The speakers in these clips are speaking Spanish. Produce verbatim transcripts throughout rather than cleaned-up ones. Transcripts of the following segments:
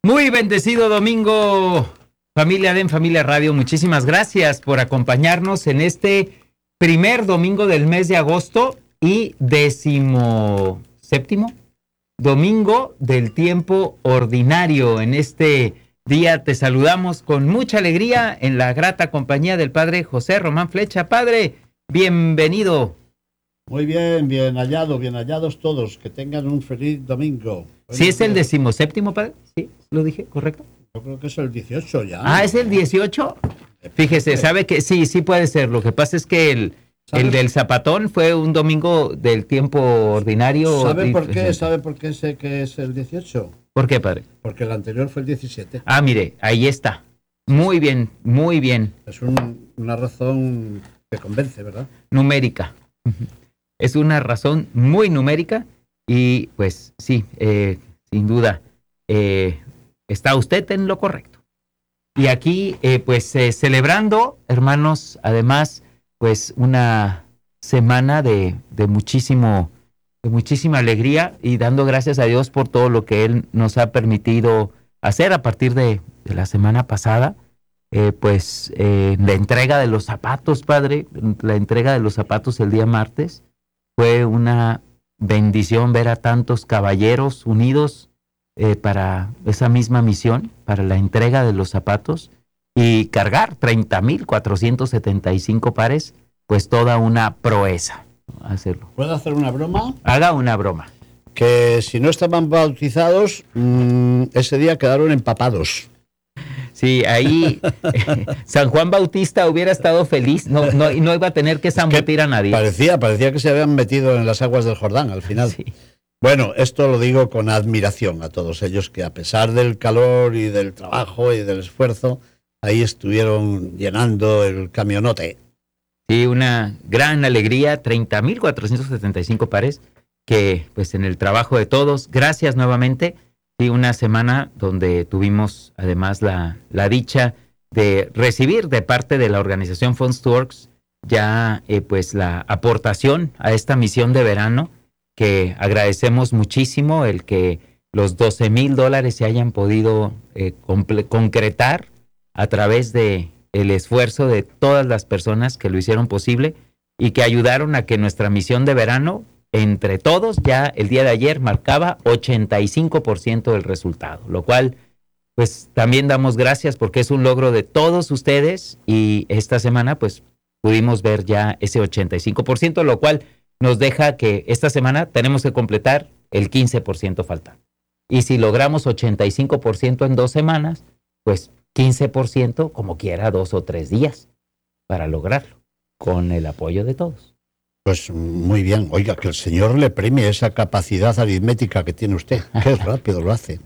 Muy bendecido domingo, familia de En Familia Radio. Muchísimas gracias por acompañarnos en este primer domingo del mes de agosto y décimo séptimo domingo del tiempo ordinario. En este día te saludamos con mucha alegría en la grata compañía del Padre José Román Flecha. Padre, bienvenido. Muy bien, bien hallado, bien hallados todos. Que tengan un feliz domingo. ¿Sí es el decimoséptimo, padre? ¿Sí? ¿Lo dije correcto? Yo creo que es el dieciocho ya. Ah, ¿es el dieciocho? Fíjese, sabe que sí, sí puede ser. Lo que pasa es que el, el del zapatón fue un domingo del tiempo ordinario. ¿Sabe por qué? ¿Sabe por qué sé que es el dieciocho? ¿Por qué, padre? Porque el anterior fue el diecisiete. Ah, mire, ahí está. Muy bien, muy bien. Es un, una razón que convence, ¿verdad? Numérica. Es una razón muy numérica. Y pues sí, eh, sin duda, eh, está usted en lo correcto. Y aquí, eh, pues eh, celebrando, hermanos, además, pues una semana de, de, muchísimo, de muchísima alegría y dando gracias a Dios por todo lo que Él nos ha permitido hacer a partir de, de la semana pasada. Eh, pues eh, la entrega de los zapatos, padre, la entrega de los zapatos el día martes fue una bendición ver a tantos caballeros unidos eh, para esa misma misión, para la entrega de los zapatos y cargar treinta mil cuatrocientos setenta y cinco pares, pues toda una proeza hacerlo. ¿Puedo hacer una broma? Haga una broma. Que si no estaban bautizados, mmm, ese día quedaron empapados. Sí, ahí eh, San Juan Bautista hubiera estado feliz, no, no, no iba a tener que zambutir a nadie. Parecía, parecía que se habían metido en las aguas del Jordán al final. Sí. Bueno, esto lo digo con admiración a todos ellos que a pesar del calor y del trabajo y del esfuerzo, ahí estuvieron llenando el camionote. Sí, una gran alegría, treinta mil cuatrocientos setenta y cinco pares que pues en el trabajo de todos, gracias nuevamente. Sí, una semana donde tuvimos además la, la dicha de recibir de parte de la organización Funds to Works ya eh, pues la aportación a esta misión de verano, que agradecemos muchísimo el que los doce mil dólares se hayan podido eh, comple- concretar a través de el esfuerzo de todas las personas que lo hicieron posible y que ayudaron a que nuestra misión de verano entre todos, ya el día de ayer marcaba ochenta y cinco por ciento del resultado, lo cual pues también damos gracias porque es un logro de todos ustedes y esta semana pues pudimos ver ya ese ochenta y cinco por ciento, lo cual nos deja que esta semana tenemos que completar el quince por ciento faltando. Y si logramos ochenta y cinco por ciento en dos semanas, pues quince por ciento como quiera dos o tres días para lograrlo, con el apoyo de todos. Pues muy bien. Oiga, que el Señor le premie esa capacidad aritmética que tiene usted. Qué rápido lo hace.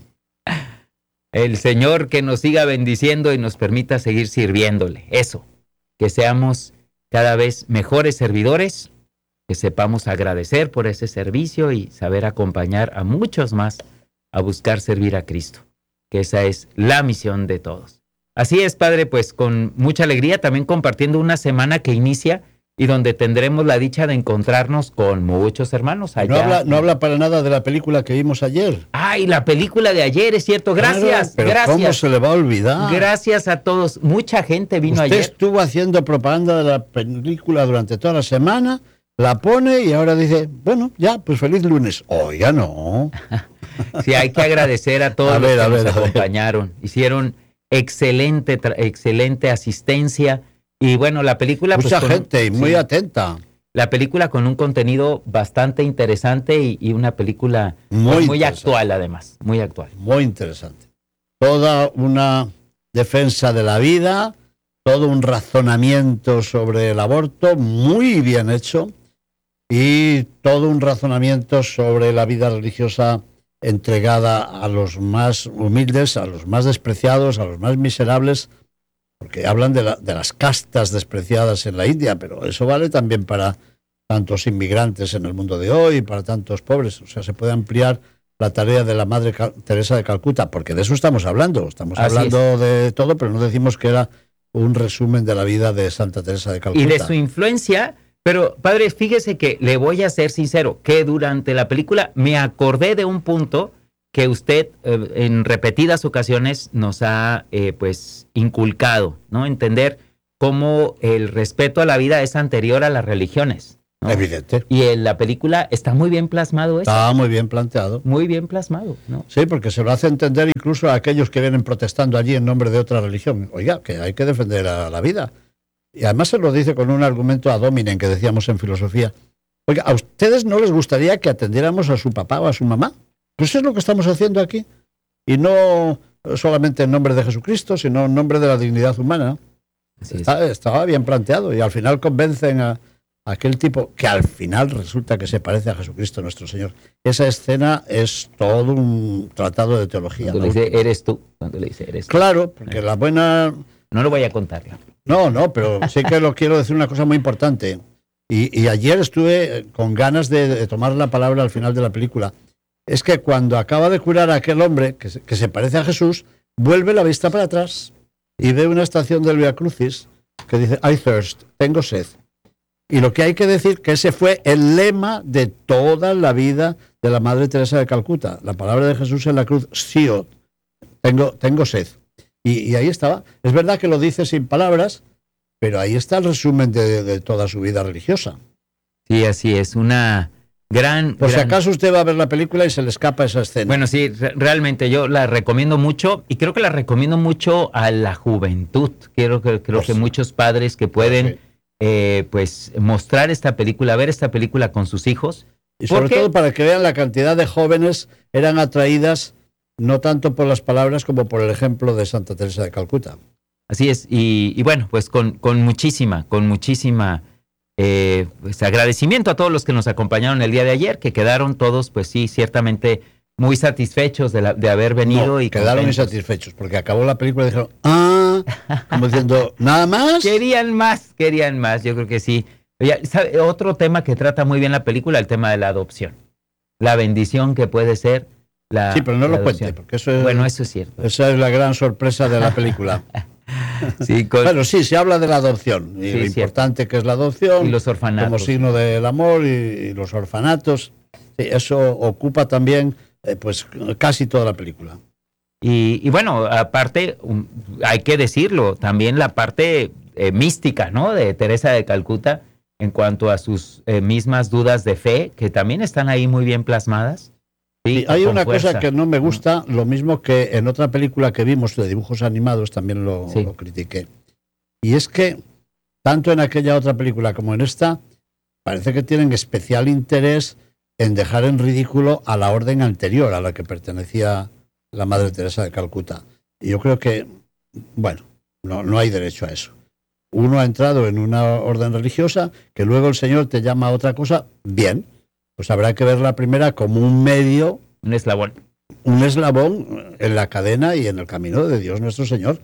El Señor que nos siga bendiciendo y nos permita seguir sirviéndole. Eso, que seamos cada vez mejores servidores, que sepamos agradecer por ese servicio y saber acompañar a muchos más a buscar servir a Cristo, que esa es la misión de todos. Así es, Padre, pues con mucha alegría también compartiendo una semana que inicia y donde tendremos la dicha de encontrarnos con muchos hermanos allá. No habla, no habla para nada de la película que vimos ayer. Ay, la película de ayer, es cierto. Gracias, claro, pero gracias. ¿cómo se le va a olvidar? Gracias a todos. Mucha gente vino Usted ayer. Usted estuvo haciendo propaganda de la película durante toda la semana, la pone y ahora dice, bueno, ya, pues feliz lunes. Oiga, no. Sí, hay que agradecer a todos a los ver, que a nos ver, acompañaron. Hicieron excelente, tra- excelente asistencia. Y bueno, la película... Mucha pues, gente y muy sí, atenta. La película con un contenido bastante interesante y, y una película muy, pues, muy actual además, muy actual. Muy interesante. Toda una defensa de la vida, todo un razonamiento sobre el aborto muy bien hecho y todo un razonamiento sobre la vida religiosa entregada a los más humildes, a los más despreciados, a los más miserables, porque hablan de, la, de las castas despreciadas en la India, pero eso vale también para tantos inmigrantes en el mundo de hoy, para tantos pobres. O sea, se puede ampliar la tarea de la Madre Cal- Teresa de Calcuta, porque de eso estamos hablando. Estamos Así hablando es. de todo, pero no decimos que era un resumen de la vida de Santa Teresa de Calcuta. Y de su influencia, pero padre, fíjese que le voy a ser sincero, que durante la película me acordé de un punto que usted eh, en repetidas ocasiones nos ha eh, pues inculcado, ¿no? Entender cómo el respeto a la vida es anterior a las religiones, ¿no? Evidente. Y en la película está muy bien plasmado eso. Está muy bien planteado. Muy bien plasmado, ¿no? Sí, porque se lo hace entender incluso a aquellos que vienen protestando allí en nombre de otra religión. Oiga, que hay que defender a la vida. Y además se lo dice con un argumento ad hominem que decíamos en filosofía. Oiga, ¿a ustedes no les gustaría que atendiéramos a su papá o a su mamá? Pues eso es lo que estamos haciendo aquí. Y no solamente en nombre de Jesucristo, sino en nombre de la dignidad humana. Está, estaba bien planteado y al final convencen a, a aquel tipo que al final resulta que se parece a Jesucristo nuestro Señor. Esa escena es todo un tratado de teología. Cuando le dice, eres tú. Cuando le dice, eres tú. Claro, porque la buena... No lo voy a contar. No, no, pero sí que lo quiero decir una cosa muy importante. Y, y ayer estuve con ganas de, de tomar la palabra al final de la película. Es que cuando acaba de curar a aquel hombre que se, que se parece a Jesús, vuelve la vista para atrás y ve una estación del Via Crucis que dice, I thirst, tengo sed. Y lo que hay que decir que ese fue el lema de toda la vida de la Madre Teresa de Calcuta. La palabra de Jesús en la cruz, Siot, tengo, tengo sed. Y, y ahí estaba. Es verdad que lo dice sin palabras, pero ahí está el resumen de, de toda su vida religiosa. Sí, así es, una... Gran, Por gran... si acaso usted va a ver la película y se le escapa esa escena. Bueno, sí, re- realmente yo la recomiendo mucho y creo que la recomiendo mucho a la juventud. Quiero que creo Pues que sí. muchos padres que pueden Pues sí. eh, pues mostrar esta película, ver esta película con sus hijos. Y sobre porque- todo para que vean la cantidad de jóvenes eran atraídas no tanto por las palabras como por el ejemplo de Santa Teresa de Calcuta. Así es, y, y bueno, pues con, con muchísima, con muchísima eh, pues agradecimiento a todos los que nos acompañaron el día de ayer, que quedaron todos, pues sí, ciertamente muy satisfechos de, la, de haber venido. No, y quedaron contentos. insatisfechos porque acabó la película y dijeron, ah, como diciendo, ¿nada más? Querían más, querían más, yo creo que sí. Oye, ¿sabe? Otro tema que trata muy bien la película, el tema de la adopción. La bendición que puede ser la Sí, pero no la lo adopción. cuente, porque eso es, Bueno, eso es cierto. esa es la gran sorpresa de la película. Sí, con- Bueno, sí, se habla de la adopción y Sí, lo cierto. importante que es la adopción y los orfanatos. como signo del amor y, y los orfanatos. Sí, eso ocupa también eh, pues casi toda la película. Y, y bueno, aparte, um, hay que decirlo, también la parte eh, mística, ¿no? De Teresa de Calcuta en cuanto a sus eh, mismas dudas de fe, que también están ahí muy bien plasmadas. Sí, Y hay con una fuerza. cosa que no me gusta, lo mismo que en otra película que vimos de dibujos animados, también lo, Sí. lo critiqué. Y es que, tanto en aquella otra película como en esta, parece que tienen especial interés en dejar en ridículo a la orden anterior a la que pertenecía la Madre Teresa de Calcuta. Y yo creo que, bueno, no, no hay derecho a eso. Uno ha entrado en una orden religiosa, que luego el Señor te llama a otra cosa, bien, pues habrá que ver la primera como un medio, Un eslabón. un eslabón en la cadena y en el camino de Dios nuestro Señor.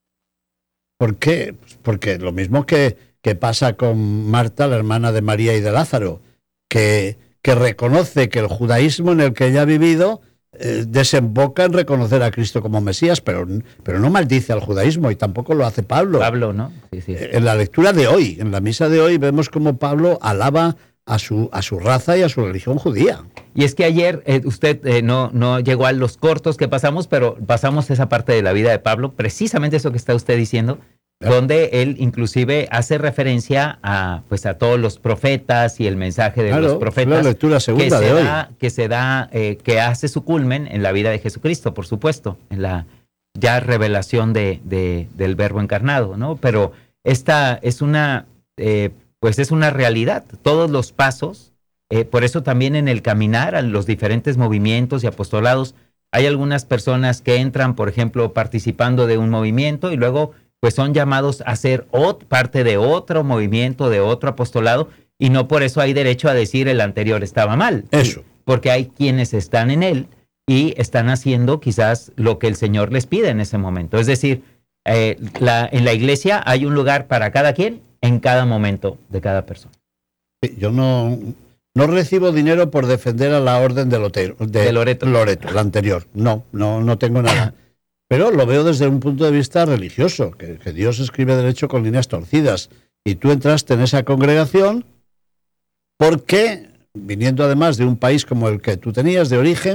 ¿Por qué? Pues porque lo mismo que, que pasa con Marta, la hermana de María y de Lázaro, que, que reconoce que el judaísmo en el que ella ha vivido eh, desemboca en reconocer a Cristo como Mesías, pero, pero no maldice al judaísmo y tampoco lo hace Pablo. Pablo, ¿no? Sí, sí. En la lectura de hoy, en la misa de hoy, vemos cómo Pablo alaba a su, a su raza y a su religión judía. Y es que ayer eh, usted eh, no, no llegó a los cortos que pasamos, pero pasamos esa parte de la vida de Pablo, precisamente eso que está usted diciendo, Claro. donde él inclusive hace referencia a, pues, a todos los profetas y el mensaje de Claro, los es la profetas lectura que segunda se de hoy. da, que se da, eh, que hace su culmen en la vida de Jesucristo, por supuesto, en la ya revelación de, de, del Verbo encarnado, ¿no? Pero esta es una, eh, pues es una realidad. Todos los pasos, eh, por eso también en el caminar, a los diferentes movimientos y apostolados, hay algunas personas que entran, por ejemplo, participando de un movimiento y luego pues son llamados a ser ot- parte de otro movimiento, de otro apostolado, y no por eso hay derecho a decir el anterior estaba mal. Eso. Porque hay quienes están en él y están haciendo quizás lo que el Señor les pide en ese momento. Es decir, eh, la, en la iglesia hay un lugar para cada quien en cada momento de cada persona. Sí, yo no, no recibo dinero por defender a la orden de, Lotero, de, De Loreto. Loreto, la anterior. No, no, no tengo nada. Pero lo veo desde un punto de vista religioso, que, que Dios escribe derecho con líneas torcidas. Y tú entraste en esa congregación porque, viniendo además de un país como el que tú tenías, de origen,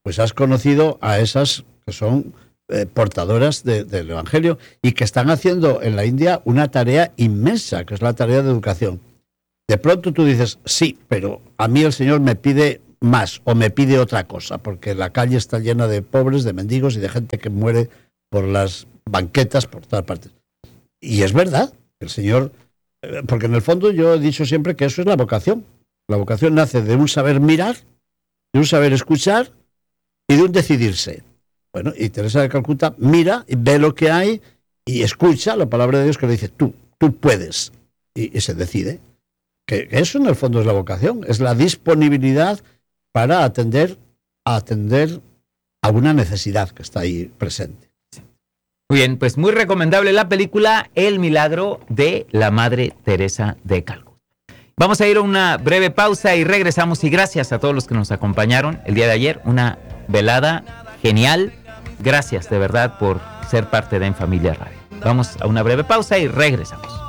pues has conocido a esas que son eh, portadoras de, del Evangelio y que están haciendo en la India una tarea inmensa, que es la tarea de educación. De pronto tú dices, sí, pero a mí el Señor me pide más o me pide otra cosa, porque la calle está llena de pobres, de mendigos y de gente que muere por las banquetas por todas partes. Y es verdad, el Señor, porque en el fondo yo he dicho siempre que eso es la vocación. La vocación nace de un saber mirar, de un saber escuchar y de un decidirse. Bueno, y Teresa de Calcuta mira y ve lo que hay y escucha la palabra de Dios que le dice, tú, tú puedes, y, y se decide. Que eso en el fondo es la vocación, es la disponibilidad para atender, a atender a una necesidad que está ahí presente. Muy bien, pues muy recomendable la película El Milagro de la Madre Teresa de Calcuta. Vamos a ir a una breve pausa y regresamos, y gracias a todos los que nos acompañaron el día de ayer, una velada genial. Gracias de verdad por ser parte de En Familia Radio. Vamos a una breve pausa y regresamos.